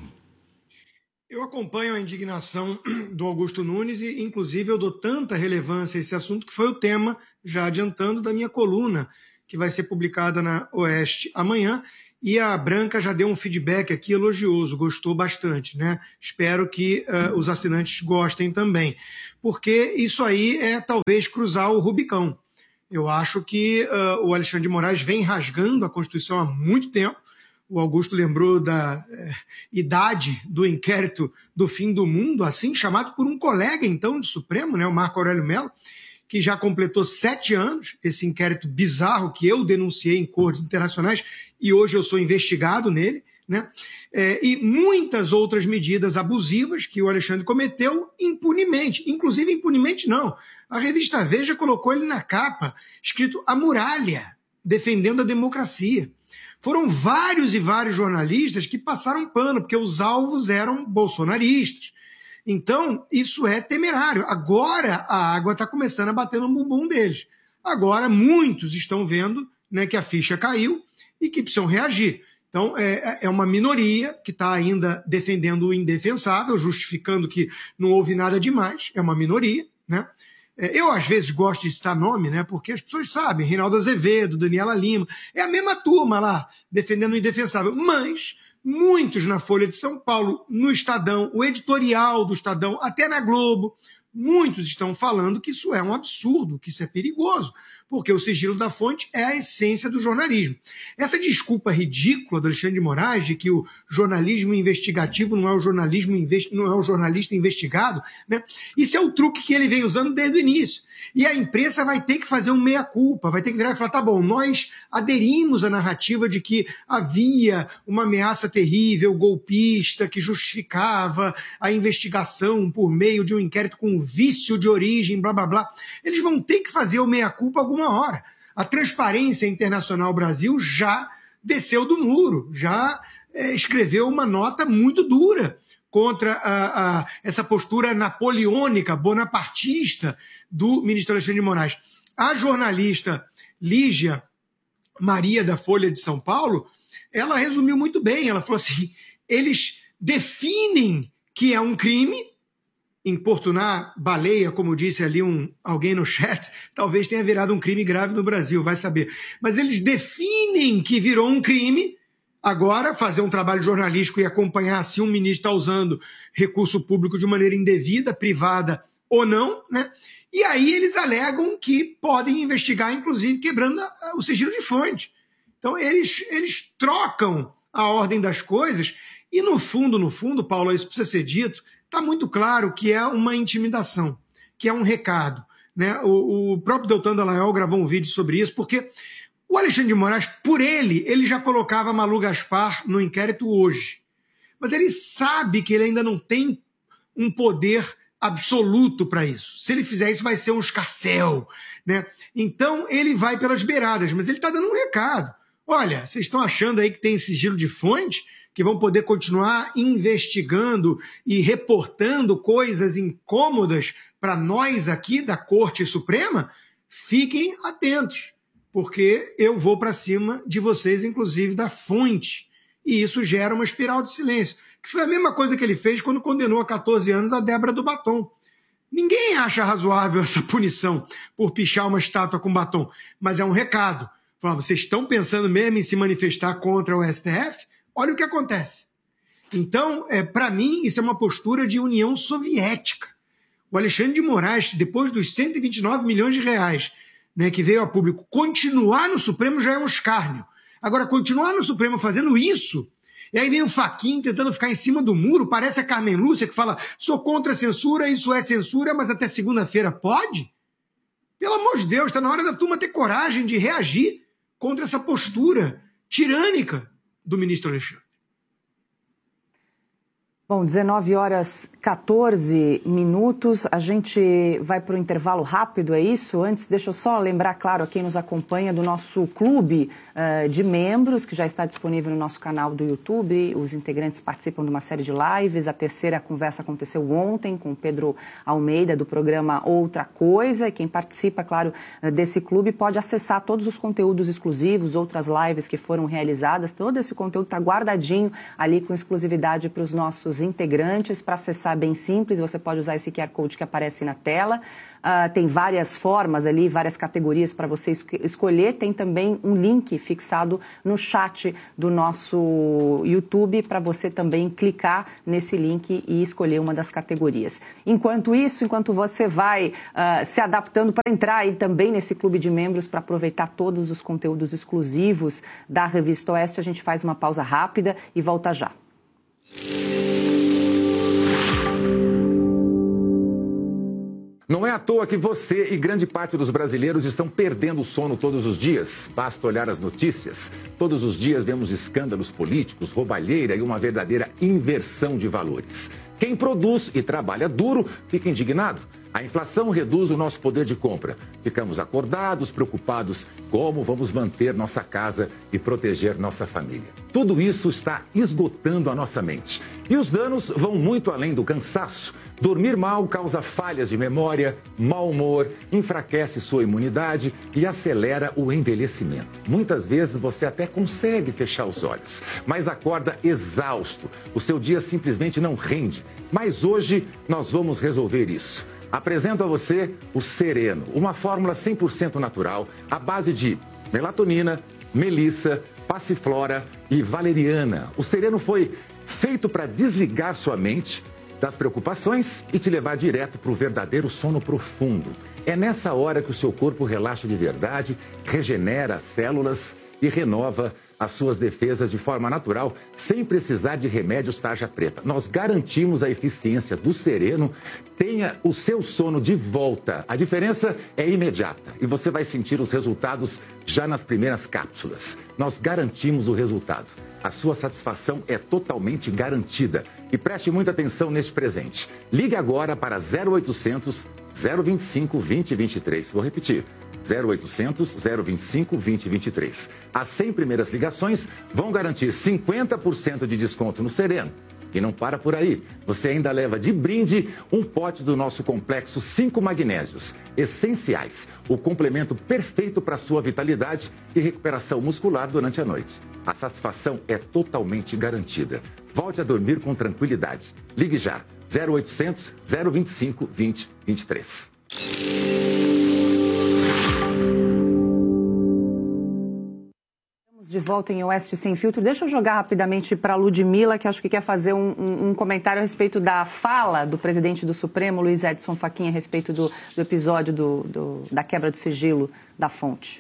Eu acompanho a indignação do Augusto Nunes e, inclusive, eu dou tanta relevância a esse assunto que foi o tema, já adiantando, da minha coluna, que vai ser publicada na Oeste amanhã. E a Branca já deu um feedback aqui elogioso, gostou bastante, né? Espero que uh, os assinantes gostem também, porque isso aí é talvez cruzar o Rubicão. Eu acho que uh, o Alexandre de Moraes vem rasgando a Constituição há muito tempo. O Augusto lembrou da eh, idade do inquérito do fim do mundo, assim chamado por um colega, então, do Supremo, né, o Marco Aurélio Mello, que já completou sete anos, esse inquérito bizarro que eu denunciei em cortes internacionais e hoje eu sou investigado nele, né? É, e muitas outras medidas abusivas que o Alexandre cometeu impunemente. Inclusive, impunemente não. A revista Veja colocou ele na capa, escrito A Muralha, defendendo a democracia. Foram vários e vários jornalistas que passaram pano, porque os alvos eram bolsonaristas. Então, isso é temerário. Agora a água está começando a bater no bumbum deles. Agora muitos estão vendo, né, que a ficha caiu e que precisam reagir. Então, é, é uma minoria que está ainda defendendo o indefensável, justificando que não houve nada demais, é uma minoria, né? Eu, às vezes, gosto de citar nome, né? Porque as pessoas sabem, Reinaldo Azevedo, Daniela Lima, é a mesma turma lá, defendendo o indefensável. Mas muitos na Folha de São Paulo, no Estadão, o editorial do Estadão, até na Globo, muitos estão falando que isso é um absurdo, que isso é perigoso, porque o sigilo da fonte é a essência do jornalismo. Essa desculpa ridícula do Alexandre de Moraes de que o jornalismo investigativo não é o jornalismo investi- não é o jornalista investigado, né? Isso é o truque que ele vem usando desde o início. E a imprensa vai ter que fazer um meia-culpa, vai ter que virar e falar, tá bom, nós aderimos à narrativa de que havia uma ameaça terrível, golpista, que justificava a investigação por meio de um inquérito com vício de origem, blá, blá, blá. Eles vão ter que fazer o meia-culpa alguma hora. A Transparência Internacional Brasil já desceu do muro, já é, escreveu uma nota muito dura contra a, a, essa postura napoleônica, bonapartista do ministro Alexandre de Moraes. A jornalista Lígia Maria, da Folha de São Paulo, ela resumiu muito bem, ela falou assim, eles definem que é um crime, importunar baleia, como disse ali um, alguém no chat, talvez tenha virado um crime grave no Brasil, vai saber. Mas eles definem que virou um crime. Agora, fazer um trabalho jornalístico e acompanhar se um ministro está usando recurso público de maneira indevida, privada ou não, né? E aí eles alegam que podem investigar, inclusive, quebrando a, o sigilo de fonte. Então, eles, eles trocam a ordem das coisas e, no fundo, no fundo, Paulo, isso precisa ser dito, está muito claro que é uma intimidação, que é um recado, né? O, o próprio Deltan Dallagnol gravou um vídeo sobre isso, porque o Alexandre de Moraes, por ele, ele já colocava Malu Gaspar no inquérito hoje. Mas ele sabe que ele ainda não tem um poder absoluto para isso. Se ele fizer isso, vai ser um escarcéu, né? Então, ele vai pelas beiradas, mas ele está dando um recado. Olha, vocês estão achando aí que tem sigilo de fonte, que vão poder continuar investigando e reportando coisas incômodas para nós aqui da Corte Suprema? Fiquem atentos, porque eu vou para cima de vocês, inclusive da fonte. E isso gera uma espiral de silêncio, que foi a mesma coisa que ele fez quando condenou a catorze anos a Débora do Batom. Ninguém acha razoável essa punição por pichar uma estátua com batom, mas é um recado. Fala, vocês estão pensando mesmo em se manifestar contra o S T F? Olha o que acontece. Então, é, para mim, isso é uma postura de União Soviética. O Alexandre de Moraes, depois dos cento e vinte e nove milhões de reais, né, que veio a público, continuar no Supremo já é um escárnio. Agora, continuar no Supremo fazendo isso, e aí vem o Fachin tentando ficar em cima do muro, parece a Carmen Lúcia que fala, sou contra a censura, isso é censura, mas até segunda-feira pode? Pelo amor de Deus, está na hora da turma ter coragem de reagir contra essa postura tirânica do ministro Alexandre. Bom, dezenove horas e quatorze minutos, a gente vai para o intervalo rápido, é isso? Antes, deixa eu só lembrar, claro, a quem nos acompanha do nosso clube uh, de membros, que já está disponível no nosso canal do YouTube. Os integrantes participam de uma série de lives. A terceira conversa aconteceu ontem com o Pedro Almeida, do programa Outra Coisa. E quem participa, claro, desse clube pode acessar todos os conteúdos exclusivos, outras lives que foram realizadas. Todo esse conteúdo está guardadinho ali com exclusividade para os nossos integrantes. Para acessar, bem simples, você pode usar esse Q R Code que aparece na tela. Uh, tem várias formas ali, várias categorias para você es escolher. Tem também um link fixado no chat do nosso YouTube para você também clicar nesse link e escolher uma das categorias. Enquanto isso, enquanto você vai uh, se adaptando para entrar aí também nesse clube de membros para aproveitar todos os conteúdos exclusivos da Revista Oeste, a gente faz uma pausa rápida e volta já. Não é à toa que você e grande parte dos brasileiros estão perdendo o sono todos os dias. Basta olhar as notícias. Todos os dias vemos escândalos políticos, roubalheira e uma verdadeira inversão de valores. Quem produz e trabalha duro fica indignado. A inflação reduz o nosso poder de compra. Ficamos acordados, preocupados como vamos manter nossa casa e proteger nossa família. Tudo isso está esgotando a nossa mente. E os danos vão muito além do cansaço. Dormir mal causa falhas de memória, mau humor, enfraquece sua imunidade e acelera o envelhecimento. Muitas vezes você até consegue fechar os olhos, mas acorda exausto. O seu dia simplesmente não rende. Mas hoje nós vamos resolver isso. Apresento a você o Sereno, uma fórmula cem por cento natural, à base de melatonina, melissa, passiflora e valeriana. O Sereno foi feito para desligar sua mente das preocupações e te levar direto para o verdadeiro sono profundo. É nessa hora que o seu corpo relaxa de verdade, regenera as células e renova as suas defesas de forma natural, sem precisar de remédios tarja preta. Nós garantimos a eficiência do Sereno. Tenha o seu sono de volta. A diferença é imediata e você vai sentir os resultados já nas primeiras cápsulas. Nós garantimos o resultado. A sua satisfação é totalmente garantida. E preste muita atenção neste presente. Ligue agora para zero oitocentos, zero vinte e cinco, vinte e vinte e três. Vou repetir. zero oitocentos, zero vinte e cinco, vinte e vinte e três. As cem primeiras ligações vão garantir cinquenta por cento de desconto no Sereno. E não para por aí. Você ainda leva de brinde um pote do nosso complexo cinco magnésios, essenciais, o complemento perfeito para a sua vitalidade e recuperação muscular durante a noite. A satisfação é totalmente garantida. Volte a dormir com tranquilidade. Ligue já. zero oitocentos, zero vinte e cinco, vinte e vinte e três. De volta em Oeste Sem Filtro. Deixa eu jogar rapidamente para a Ludmila, que acho que quer fazer um, um, um comentário a respeito da fala do presidente do Supremo, Luiz Edson Fachin, a respeito do, do episódio do, do, da quebra do sigilo da fonte.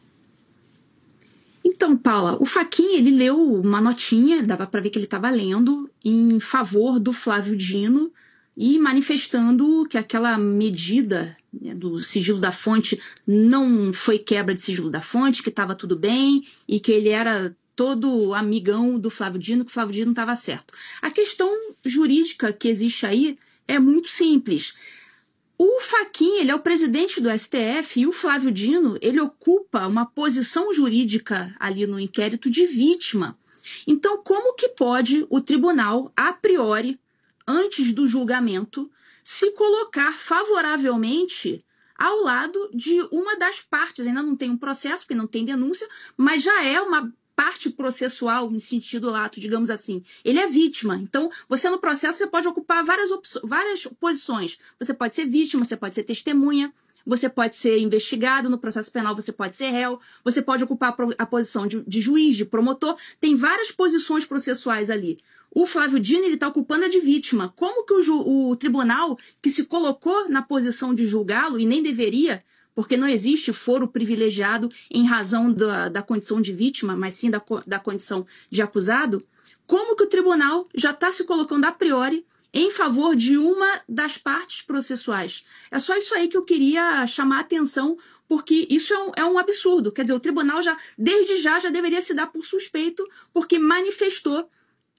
Então, Paula, o Fachin, ele leu uma notinha, dava para ver que ele estava lendo, em favor do Flávio Dino e manifestando que aquela medida, né, do sigilo da fonte não foi quebra de sigilo da fonte, que estava tudo bem e que ele era todo amigão do Flávio Dino, que o Flávio Dino estava certo. A questão jurídica que existe aí é muito simples. O Fachin, ele é o presidente do S T F e o Flávio Dino, ele ocupa uma posição jurídica ali no inquérito de vítima. Então, como que pode o tribunal, a priori, antes do julgamento, se colocar favoravelmente ao lado de uma das partes? Ainda não tem um processo, porque não tem denúncia, mas já é uma parte processual, em sentido lato, digamos assim. Ele é vítima. Então, você no processo você pode ocupar várias, várias posições. Você pode ser vítima, você pode ser testemunha, você pode ser investigado, no processo penal você pode ser réu, você pode ocupar a posição de, de juiz, de promotor. Tem várias posições processuais ali. O Flávio Dino está ocupando a de vítima. Como que o, o tribunal, que se colocou na posição de julgá-lo, e nem deveria, porque não existe foro privilegiado em razão da, da condição de vítima, mas sim da, da condição de acusado, como que o tribunal já está se colocando a priori em favor de uma das partes processuais? É só isso aí que eu queria chamar a atenção, porque isso é um, é um absurdo. Quer dizer, o tribunal já, desde já, já deveria se dar por suspeito, porque manifestou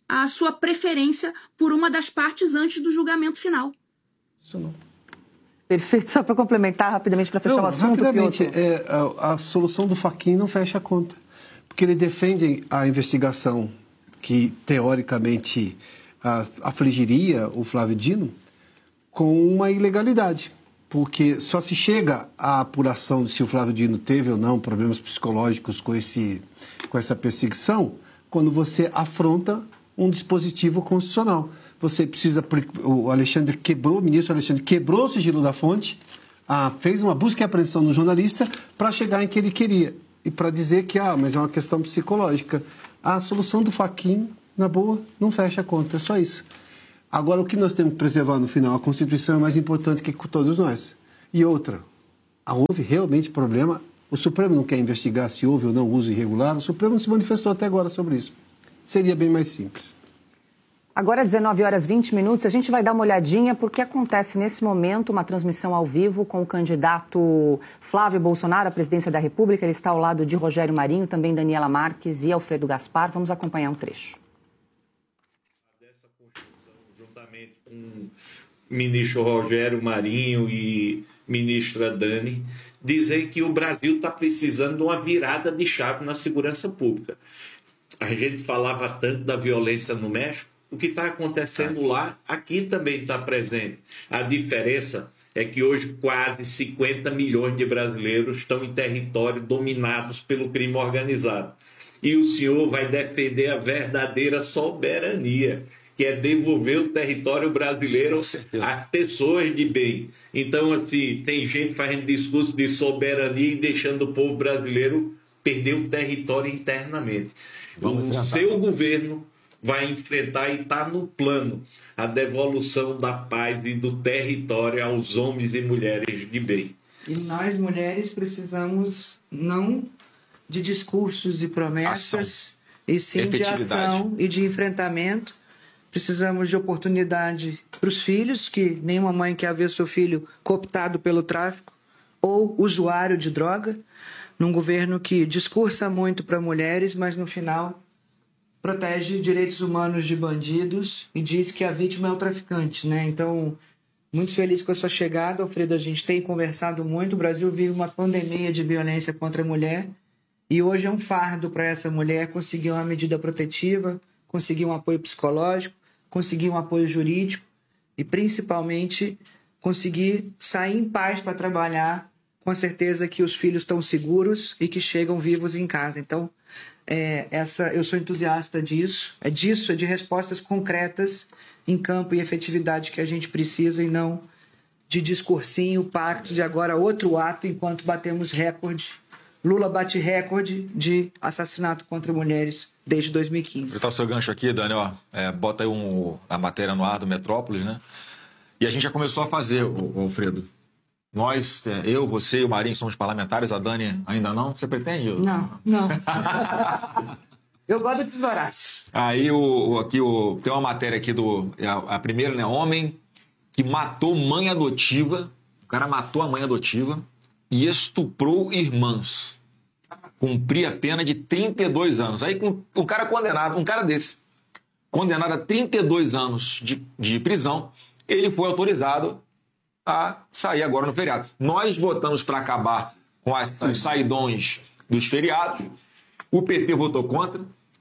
a sua preferência por uma das partes antes do julgamento final. Isso não. Perfeito. Só para complementar rapidamente, para fechar não, o assunto, rapidamente, é, a, a solução do Fachin não fecha a conta. Porque ele defende a investigação que, teoricamente, a, afligiria o Flávio Dino com uma ilegalidade. Porque só se chega à apuração de se o Flávio Dino teve ou não problemas psicológicos com, esse, com essa perseguição quando você afronta um dispositivo constitucional. Você precisa... O Alexandre quebrou, o ministro Alexandre quebrou o sigilo da fonte, ah, fez uma busca e apreensão no jornalista para chegar em que ele queria. E para dizer que, ah, mas é uma questão psicológica. A solução do Fachin, na boa, não fecha a conta, é só isso. Agora, o que nós temos que preservar no final? A Constituição é mais importante que todos nós. E outra, houve realmente problema, o Supremo não quer investigar se houve ou não uso irregular, o Supremo não se manifestou até agora sobre isso. Seria bem mais simples. Agora, dezenove horas e vinte minutos, a gente vai dar uma olhadinha porque acontece nesse momento uma transmissão ao vivo com o candidato Flávio Bolsonaro à presidência da República. Ele está ao lado de Rogério Marinho, também Daniela Marques e Alfredo Gaspar. Vamos acompanhar um trecho. Dessa Constituição, juntamente com o ministro Rogério Marinho e ministra Dani, dizem que o Brasil está precisando de uma virada de chave na segurança pública. A gente falava tanto da violência no México. O que está acontecendo lá, aqui também está presente. A diferença é que hoje quase cinquenta milhões de brasileiros estão em território dominados pelo crime organizado. E o senhor vai defender a verdadeira soberania, que é devolver o território brasileiro às pessoas de bem. Então, assim, tem gente fazendo discurso de soberania e deixando o povo brasileiro perder o território internamente. Vamos o seu governo vai enfrentar e está no plano a devolução da paz e do território aos homens e mulheres de bem. E nós, mulheres, precisamos não de discursos e promessas, ação. E sim de ação e de enfrentamento. Precisamos de oportunidade para os filhos, que nenhuma mãe quer ver seu filho cooptado pelo tráfico ou usuário de droga, num governo que discursa muito para mulheres, mas no final protege direitos humanos de bandidos e diz que a vítima é o traficante, né? Então, muito feliz com a sua chegada, Alfredo. A gente tem conversado muito. O Brasil vive uma pandemia de violência contra a mulher e hoje é um fardo para essa mulher conseguir uma medida protetiva, conseguir um apoio psicológico, conseguir um apoio jurídico e, principalmente, conseguir sair em paz para trabalhar com a certeza que os filhos estão seguros e que chegam vivos em casa. Então, É, essa, eu sou entusiasta disso, é disso, é de respostas concretas em campo e efetividade que a gente precisa e não de discursinho, pactos e agora outro ato enquanto batemos recorde. Lula bate recorde de assassinato contra mulheres desde dois mil e quinze. Vou botar o seu gancho aqui, Dani, ó, é, bota aí um, a matéria no ar do Metrópolis, né? E a gente já começou a fazer, o, o Alfredo. Nós, eu, você e o Marinho somos parlamentares, a Dani ainda não. Você pretende? Não, não. Eu gosto de tesouras. Aí o, aqui o, tem uma matéria aqui do. A, a primeira, né? Homem que matou mãe adotiva. O cara matou a mãe adotiva e estuprou irmãs. Cumpria a pena de trinta e dois anos. Aí com um cara condenado, um cara desse, condenado a trinta e dois anos de, de prisão, ele foi autorizado a sair agora no feriado. Nós votamos para acabar com as, os saidões dos feriados. O P T votou contra.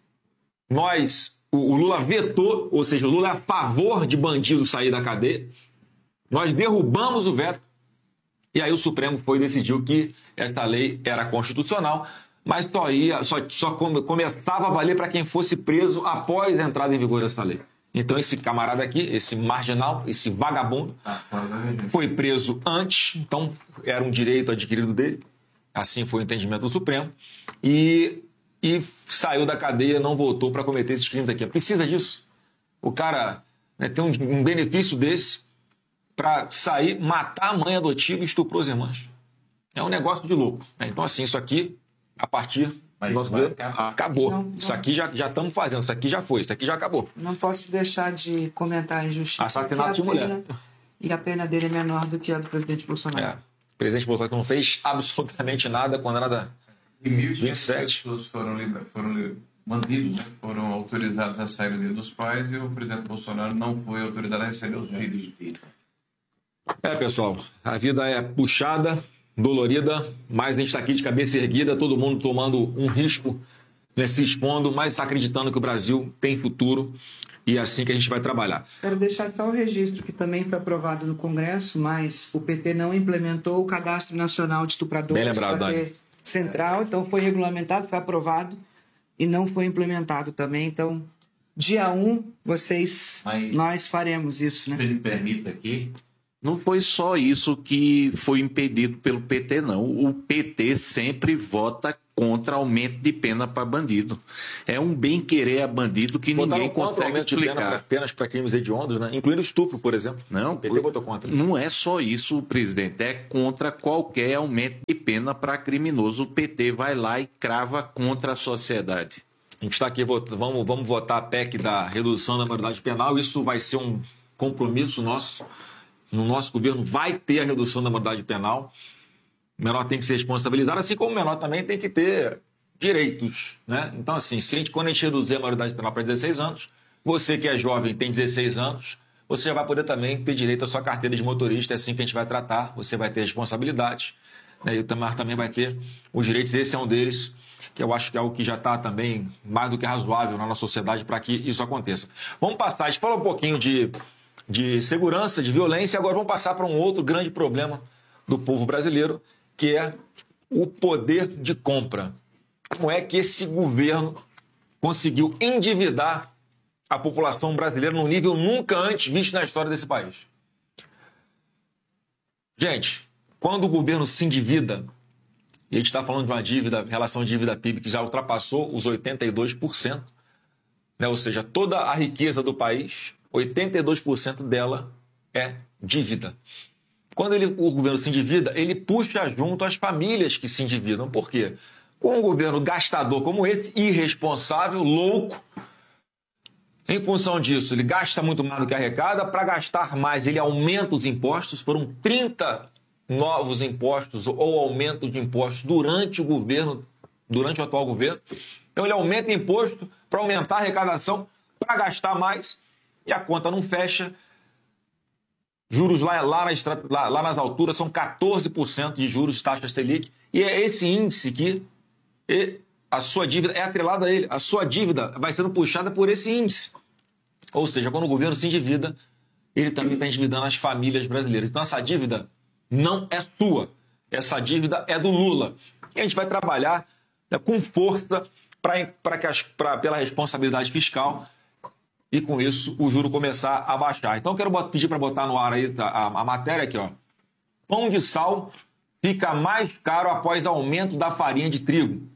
Nós, o, o Lula vetou, ou seja, o Lula é a favor de bandido sair da cadeia. Nós derrubamos o veto. E aí o Supremo foi e decidiu que esta lei era constitucional, mas só, ia, só, só come, começava a valer para quem fosse preso após a entrada em vigor dessa lei. Então esse camarada aqui, esse marginal, esse vagabundo, foi preso antes, então era um direito adquirido dele, assim foi o entendimento do Supremo, e, e saiu da cadeia, não voltou para cometer esses crimes aqui. Precisa disso? O cara, né, tem um, um benefício desse para sair, matar a mãe adotiva e estuprou as irmãs. É um negócio de louco. Né? Então assim, isso aqui, a partir... Mas, nosso mas, acabou. Não, não. Isso aqui já estamos fazendo, isso aqui já foi, isso aqui já acabou. Não posso deixar de comentar a injustiça. Assassinato de mulher. E a pena dele é menor do que a do presidente Bolsonaro. É. O presidente Bolsonaro não fez absolutamente nada, condenado a e mil e sete pessoas foram, foram bandidos né, foram autorizados a sair do Dia dos Pais e o presidente Bolsonaro não foi autorizado a receber os filhos. É, pessoal, a vida é puxada, dolorida, mas a gente está aqui de cabeça erguida, todo mundo tomando um risco, né, se expondo, mas acreditando que o Brasil tem futuro e é assim que a gente vai trabalhar. Quero deixar só o registro que também foi aprovado no Congresso, mas o P T não implementou o Cadastro Nacional de Estupradores. Bem lembrado, Dani. Central, então foi regulamentado, foi aprovado e não foi implementado também. Então, dia um, vocês, mas, nós faremos isso, né? Se me permita aqui, não foi só isso que foi impedido pelo P T, não. O P T sempre vota contra aumento de pena para bandido. É um bem-querer a bandido que Votaram ninguém consegue aumento explicar. De pena pra, apenas para crimes hediondos, né? Incluindo estupro, por exemplo. Não, o P T votou contra. Não é só isso, presidente. É contra qualquer aumento de pena para criminoso. O P T vai lá e crava contra a sociedade. A gente está aqui, vamos, vamos votar a P E C da redução da maioridade penal. Isso vai ser um compromisso nosso. No nosso governo vai ter a redução da maioridade penal. O menor tem que ser responsabilizado, assim como o menor também tem que ter direitos, né? Então, assim, se a gente, quando a gente reduzir a maioridade penal para dezesseis anos, você que é jovem tem dezesseis anos, você já vai poder também ter direito à sua carteira de motorista, é assim que a gente vai tratar, você vai ter responsabilidade, né? E o Tamar também vai ter os direitos, esse é um deles, que eu acho que é algo que já está também mais do que razoável na nossa sociedade para que isso aconteça. Vamos passar, a gente falou um pouquinho de, de segurança, de violência, agora vamos passar para um outro grande problema do povo brasileiro, que é o poder de compra. Como é que esse governo conseguiu endividar a população brasileira num nível nunca antes visto na história desse país? Gente, quando o governo se endivida, e a gente está falando de uma dívida, relação dívida-P I B que já ultrapassou os oitenta e dois por cento, né? Ou seja, toda a riqueza do país, oitenta e dois por cento dela é dívida. Quando ele, o governo se endivida, ele puxa junto as famílias que se endividam. Por quê? Com um governo gastador como esse, irresponsável, louco, em função disso, ele gasta muito mais do que arrecada. Para gastar mais, ele aumenta os impostos. Foram trinta novos impostos ou aumento de impostos durante o governo, durante o atual governo. Então, ele aumenta imposto para aumentar a arrecadação, para gastar mais, e a conta não fecha. Juros lá, lá, na, lá, lá nas alturas são quatorze por cento de juros de taxa Selic. E é esse índice que e a sua dívida é atrelada a ele. A sua dívida vai sendo puxada por esse índice. Ou seja, quando o governo se endivida, ele também está endividando as famílias brasileiras. Então essa dívida não é sua. Essa dívida é do Lula. E a gente vai trabalhar, né, com força para que as, pra, pela responsabilidade fiscal, e com isso o juro começar a baixar. Então eu quero pedir para botar no ar aí a, a, a matéria aqui, ó. Pão de sal fica mais caro após aumento da farinha de trigo.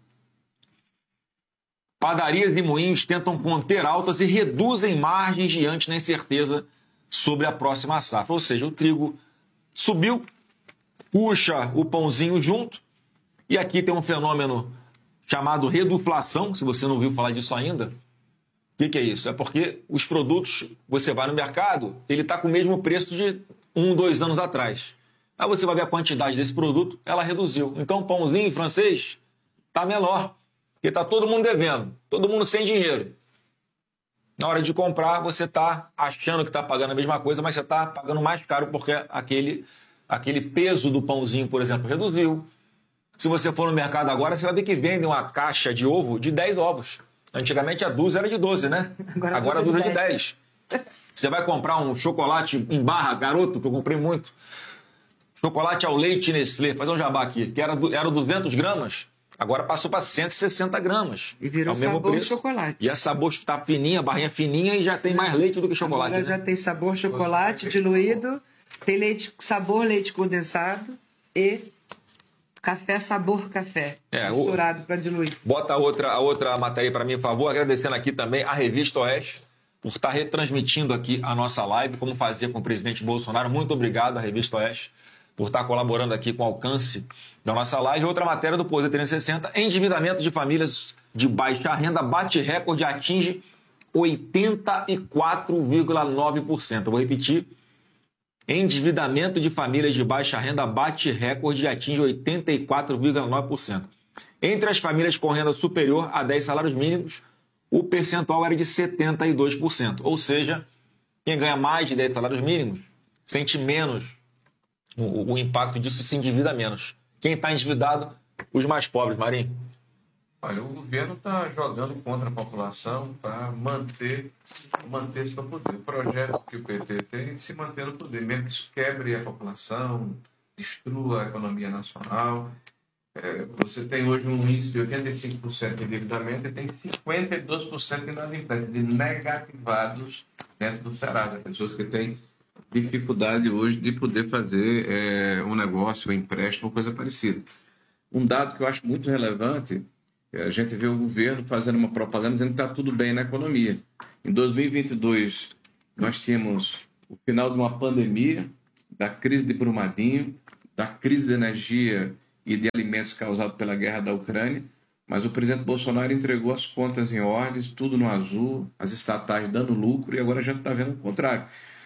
Padarias e moinhos tentam conter altas e reduzem margens diante da incerteza sobre a próxima safra. Ou seja, o trigo subiu, puxa o pãozinho junto, e aqui tem um fenômeno chamado reduflação, se você não ouviu falar disso ainda. O que, que é isso? É porque os produtos, você vai no mercado, ele está com o mesmo preço de um, dois anos atrás. Aí você vai ver a quantidade desse produto, ela reduziu. Então o pãozinho francês está menor, porque está todo mundo devendo, todo mundo sem dinheiro. Na hora de comprar, você está achando que está pagando a mesma coisa, mas você está pagando mais caro porque aquele, aquele peso do pãozinho, por exemplo, reduziu. Se você for no mercado agora, você vai ver que vendem uma caixa de ovo de dez ovos. Antigamente a dúzia era de doze, né? Agora, Agora a dúzia é de dez. Você vai comprar um chocolate em barra, garoto, que eu comprei muito. Chocolate ao leite Nestlé, fazer um jabá aqui, que era, era duzentas gramas, agora passou para cento e sessenta gramas. E virou é o mesmo sabor preço. chocolate. E a sabor está fininha, barrinha fininha, e já tem mais leite do que chocolate. Agora né? já tem sabor chocolate diluído, tem leite, sabor leite condensado e café sabor café, é, misturado para diluir. Bota a outra, a outra matéria para mim, por favor. Agradecendo aqui também a Revista Oeste por estar retransmitindo aqui a nossa live, como fazia com o presidente Bolsonaro. Muito obrigado à Revista Oeste por estar colaborando aqui com o alcance da nossa live. Outra matéria do Poder trezentos e sessenta, endividamento de famílias de baixa renda bate recorde e atinge oitenta e quatro vírgula nove por cento. Eu vou repetir. Endividamento de famílias de baixa renda bate recorde e atinge oitenta e quatro vírgula nove por cento. Entre as famílias com renda superior a dez salários mínimos, o percentual era de setenta e dois por cento. Ou seja, quem ganha mais de dez salários mínimos sente menos o, o impacto disso e se endivida menos. Quem está endividado? Os mais pobres, Marinho. Olha, o governo está jogando contra a população para manter, manter seu poder. O projeto que o P T tem é de se manter no poder, mesmo que isso quebre a população, destrua a economia nacional. É, você tem hoje um índice de oitenta e cinco por cento de endividamento e tem cinquenta e dois por cento de inadimplência, de negativados dentro do Serasa. Pessoas que têm dificuldade hoje de poder fazer é, um negócio, um empréstimo, coisa parecida. Um dado que eu acho muito relevante, a gente vê o governo fazendo uma propaganda dizendo que está tudo bem na economia. Em dois mil e vinte e dois, nós tínhamos o final de uma pandemia, da crise de Brumadinho, da crise de energia e de alimentos causado pela guerra da Ucrânia, mas o presidente Bolsonaro entregou as contas em ordem, tudo no azul, as estatais dando lucro, e agora a gente está vendo o contrário.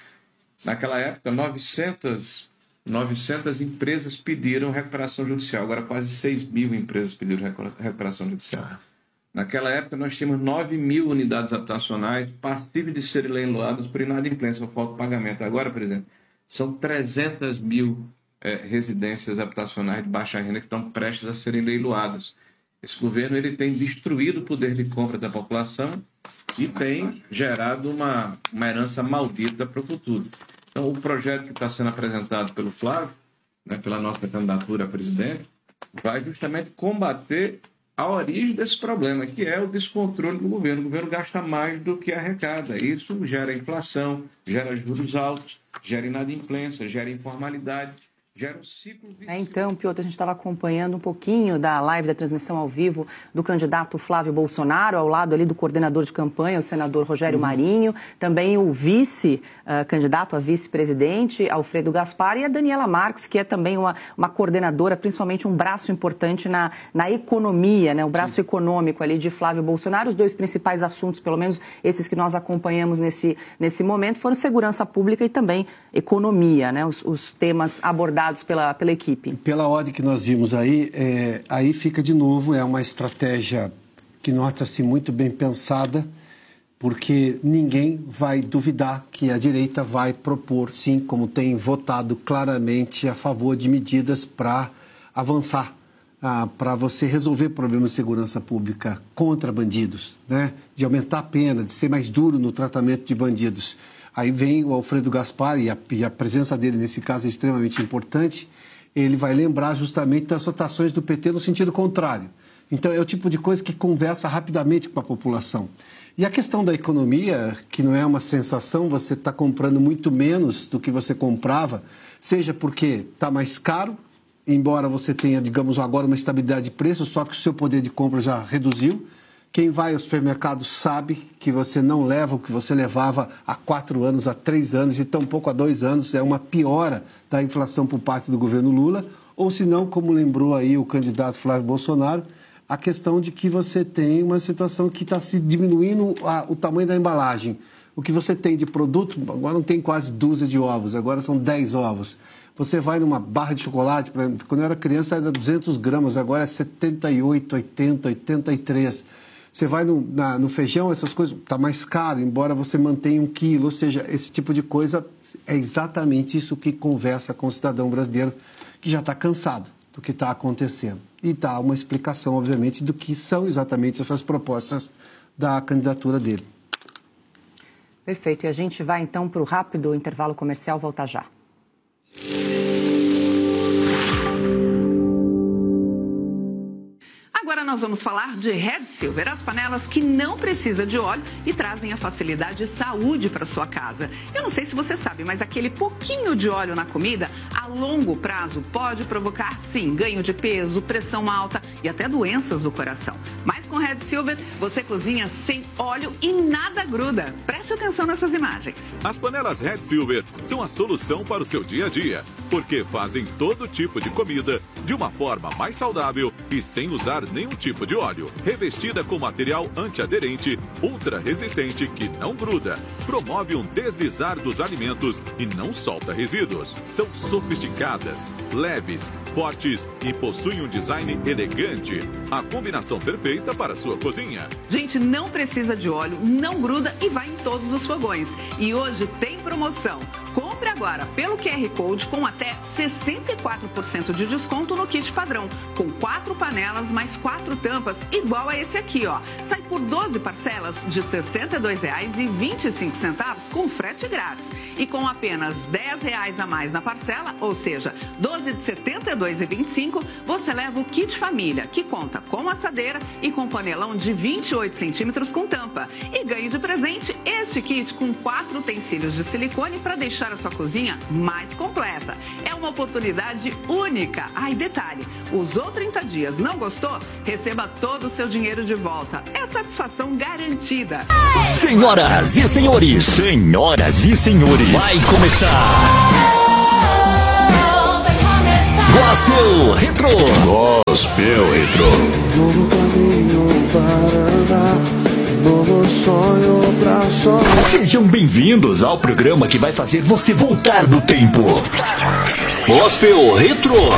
Naquela época, novecentas, novecentas empresas pediram recuperação judicial, agora quase seis mil empresas pediram recuperação judicial. Naquela época, nós tínhamos nove mil unidades habitacionais passíveis de serem leiloadas por inadimplência, por falta de pagamento. Agora, presidente, são trezentas mil é, residências habitacionais de baixa renda que estão prestes a serem leiloadas. Esse governo ele tem destruído o poder de compra da população e tem gerado uma, uma herança maldita para o futuro. Então, o projeto que está sendo apresentado pelo Flávio, né, pela nossa candidatura a presidente, vai justamente combater a origem desse problema, que é o descontrole do governo. O governo gasta mais do que arrecada. Isso gera inflação, gera juros altos, gera inadimplência, gera informalidade, gera um ciclo vicioso. É, então, Piotr, a gente estava acompanhando um pouquinho da live, da transmissão ao vivo do candidato Flávio Bolsonaro, ao lado ali do coordenador de campanha, o senador Rogério uhum. Marinho, também o vice-candidato uh, a vice-presidente, Alfredo Gaspar, e a Daniela Marques, que é também uma, uma coordenadora, principalmente um braço importante na, na economia, né, o braço Sim. econômico ali de Flávio Bolsonaro. Os dois principais assuntos, pelo menos esses que nós acompanhamos nesse, nesse momento, foram segurança pública e também economia, né, os, os temas abordados Pela, pela equipe. Pela ordem que nós vimos aí, é, aí fica de novo, é uma estratégia que nota-se muito bem pensada, porque ninguém vai duvidar que a direita vai propor, sim, como tem votado claramente a favor de medidas para avançar, ah, para você resolver problemas de segurança pública contra bandidos, né? De aumentar a pena, de ser mais duro no tratamento de bandidos. Aí vem o Alfredo Gaspar, e a, e a presença dele nesse caso é extremamente importante, ele vai lembrar justamente das votações do P T no sentido contrário. Então, é o tipo de coisa que conversa rapidamente com a população. E a questão da economia, que não é uma sensação, você está comprando muito menos do que você comprava, seja porque está mais caro, embora você tenha, digamos, agora uma estabilidade de preço, só que o seu poder de compra já reduziu. Quem vai ao supermercado sabe que você não leva o que você levava há quatro anos, há três anos e tampouco há dois anos. É uma piora da inflação por parte do governo Lula. Ou se não, como lembrou aí o candidato Flávio Bolsonaro, a questão de que você tem uma situação que está se diminuindo a, o tamanho da embalagem. O que você tem de produto, agora não tem quase dúzia de ovos, agora são dez ovos. Você vai numa barra de chocolate, quando eu era criança era duzentos gramas, agora é setenta e oito, oitenta, oitenta e três. Você vai no, na, no feijão, essas coisas, está mais caro, embora você mantenha um quilo. Ou seja, esse tipo de coisa é exatamente isso que conversa com o cidadão brasileiro que já está cansado do que está acontecendo. E dá uma explicação, obviamente, do que são exatamente essas propostas da candidatura dele. Perfeito. E a gente vai, então, para o rápido intervalo comercial. Volta já. Agora nós vamos falar de Red Silver, as panelas que não precisam de óleo e trazem a facilidade e saúde para sua casa. Eu não sei se você sabe, mas aquele pouquinho de óleo na comida, a longo prazo, pode provocar, sim, ganho de peso, pressão alta e até doenças do coração. Mas com Red Silver, você cozinha sem óleo e nada gruda. Preste atenção nessas imagens. As panelas Red Silver são a solução para o seu dia a dia. porque fazem todo tipo de comida de uma forma mais saudável e sem usar nenhum tipo de óleo. Revestida com material antiaderente, ultra resistente que não gruda, promove um deslizar dos alimentos e não solta resíduos. São sofisticadas, leves, fortes e possuem um design elegante. A combinação perfeita para a sua cozinha. Gente, não precisa de óleo, não gruda e vai em todos os fogões. E hoje tem promoção. Compre agora pelo Q R Code com até sessenta e quatro por cento de desconto no kit padrão, com quatro panelas mais quatro tampas, igual a esse aqui, ó. Sai por doze parcelas de sessenta e dois reais e vinte e cinco centavos com frete grátis. E com apenas dez reais a mais na parcela, ou seja, doze de setenta e dois reais e vinte e cinco, você leva o kit família, que conta com assadeira e com panelão de vinte e oito centímetros com tampa. E ganhe de presente este kit com quatro utensílios de silicone para deixar a sua cozinha mais completa. É uma oportunidade única. Ah, e detalhe, usou trinta dias, não gostou? Receba todo o seu dinheiro de volta. É satisfação garantida. Senhoras e senhores, senhoras e senhores, vai começar Gospel Retro. Gospel Retro. Novo caminho para andar, novo sonho pra sonhar. Sejam bem-vindos ao programa que vai fazer você voltar no tempo. Gospel Retro.